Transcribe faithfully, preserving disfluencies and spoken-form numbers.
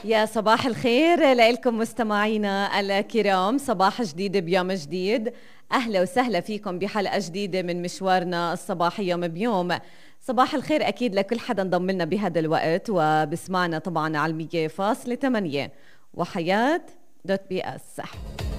يا صباح الخير لكم مستمعينا الكرام، صباح جديد بيوم جديد. أهلا وسهلا فيكم بحلقة جديدة من مشوارنا الصباحي يوم بيوم. صباح الخير أكيد لكل حدا انضم لنا بهذا الوقت وبسمعنا طبعا على المية فاصلة ثمانية وحياة دوت بي اس.